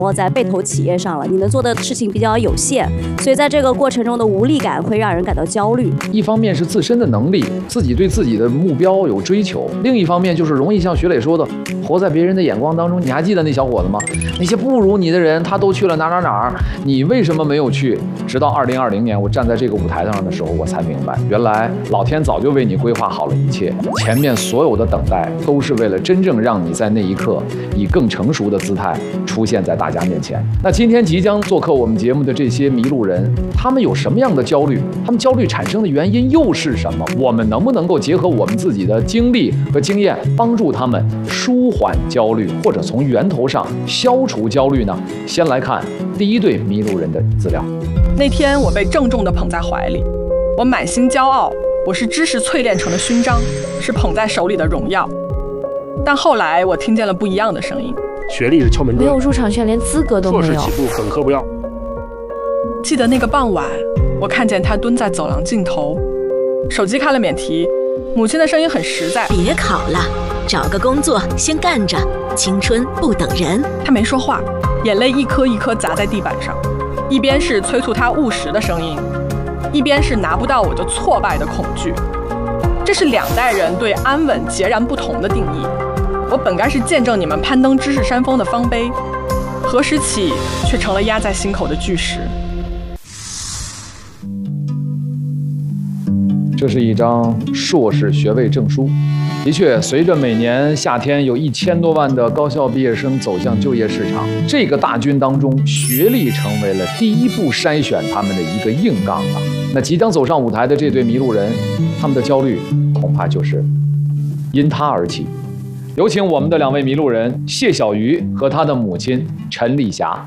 握在被投企业上了，你能做的事情比较有限，所以在这个过程中的无力感会让人感到焦虑。 一方面是自身的能力，自己对自己的目标有追求；另一方面就是容易像徐磊说的，活在别人的眼光当中。你还记得那小伙子吗？那些不如你的人，他都去了哪儿，你为什么没有去？直到2020年，我站在这个舞台上的时候，我才明白，原来老天早就为你规划好了一切，前面所有的等待都是为了真正让你在那一刻以更成熟的姿态出现在大家面前。那今天即将做客我们节目的这些迷路人，他们有什么样的焦虑？他们焦虑产生的原因又是什么？我们能不能够结合我们自己的经历和经验，帮助他们舒缓焦虑，或者从源头上消除焦虑呢？先来看第一对迷路人的资料。 那天我被郑重地捧在怀里，我满心骄傲，我是知识淬炼成的勋章，是捧在手里的荣耀。但后来我听见了不一样的声音。 学历是敲门砖， 没有入场券，连资格都没有。 硕士起步，本科不要。 记得那个傍晚，我看见他蹲在走廊尽头，手机开了免提，母亲的声音很实在： 别考了，找个工作先干着，青春不等人。 他没说话，眼泪一颗一颗砸在地板上，一边是催促他务实的声音，一边是拿不到我就挫败的恐惧。这是两代人对安稳截然不同的定义。我本该是见证你们攀登知识山峰的方碑，何时起却成了压在心口的巨石。 这是一张硕士学位证书。的确，随着每年夏天有1000多万的高校毕业生走向就业市场，这个大军当中，学历成为了第一步筛选他们的一个硬杠啊。那即将走上舞台的这对迷路人，他们的焦虑恐怕就是因他而起。有请我们的2位迷路人谢小鱼和他的母亲陈丽霞。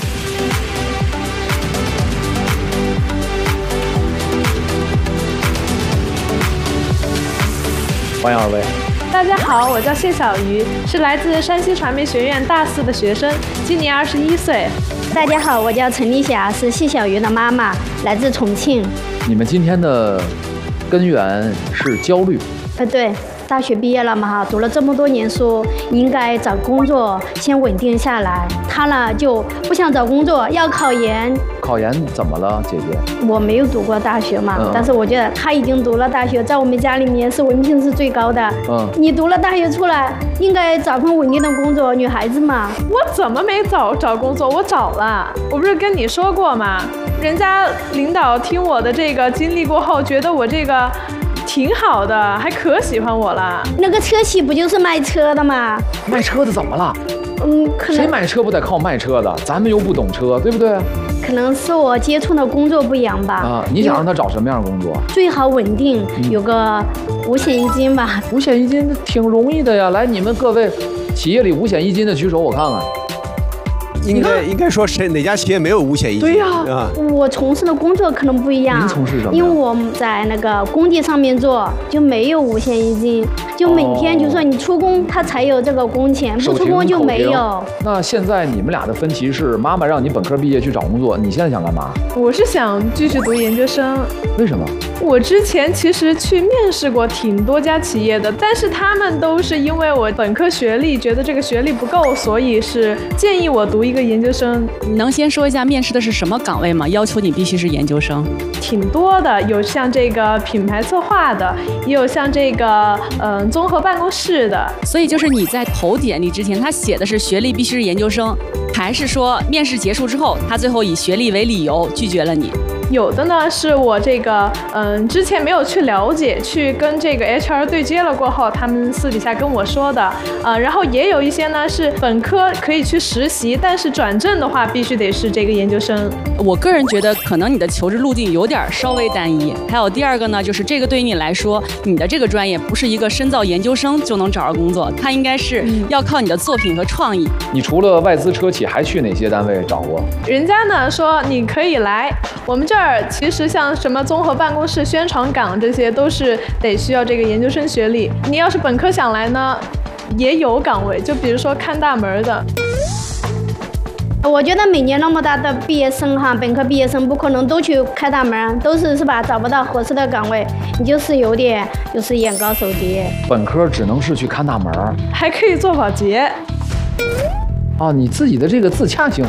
欢迎2位。 大家好，我叫谢小鱼，是来自山西传媒学院大4的学生，今年21岁。 大家好，我叫陈丽霞，是谢小鱼的妈妈，来自重庆。 你们今天的根源是焦虑？ 对。大学毕业了嘛哈，读了这么多年书，应该找工作先稳定下来。他呢就不想找工作，要考研。 考研怎么了，姐姐？ 我没有读过大学嘛，但是我觉得他已经读了大学，在我们家里面是文凭是最高的。你读了大学出来，应该找份稳定的工作，女孩子嘛。 我怎么没找工作？我找了，我不是跟你说过吗？人家领导听我的这个经历过后，觉得我这个挺好的，还可喜欢我了。 那个车企不就是卖车的吗？ 卖车的怎么了？ 可能谁买车不得靠卖车的？咱们又不懂车，对不对？ 可能是我接触的工作不一样吧。 啊，你想让他找什么样的工作？ 最好稳定，有个5险1金吧。 5险1金挺容易的呀，来，你们各位企业里5险1金的举手，我看看。 应该说谁哪家企业没有5险1金？ 对呀，我从事的工作可能不一样。 您从事什么？ 因为我在那个工地上面做，就没有5险1金，就每天就说你出工，他才有这个工钱，不出工就没有。 那现在你们俩的分歧是，妈妈让你本科毕业去找工作，你现在想干嘛？ 我是想继续读研究生。 为什么？ 我之前其实去面试过挺多家企业的，但是他们都是因为我本科学历觉得这个学历不够，所以是建议我读一个研究生。 你能先说一下面试的是什么岗位吗？要求你必须是研究生？ 挺多的，有像这个品牌策划的，也有像这个综合办公室的。 所以就是你在投简历之前，他写的是学历必须是研究生，还是说面试结束之后，他最后以学历为理由拒绝了你？ 有的呢是我这个之前没有去了解，去跟这个 HR 对接了过后，他们私底下跟我说的。然后也有一些呢是本科可以去实习，但是转正的话必须得是这个研究生。 我个人觉得可能你的求职路径有点稍微单一。还有第二个呢，就是这个对于你来说，你的这个专业不是一个深造研究生就能找到工作，它应该是要靠你的作品和创意。 你除了外资车企，还去哪些单位找过？ 人家呢说你可以来我们这儿。其实像什么综合办公室、宣传岗这些都是得需要这个研究生学历。你要是本科想来呢，也有岗位，就比如说看大门的。 我觉得每年那么大的毕业生哈，本科毕业生不可能都去开大门，都是吧？找不到合适的岗位，你就是有点就是眼高手低。 本科只能是去看大门， 还可以做保洁。 哦，你自己的这个自洽性